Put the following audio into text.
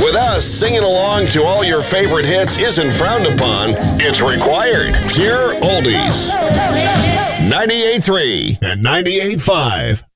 With us, singing along to all your favorite hits isn't frowned upon, it's required. Pure Oldies. 98.3 and 98.5.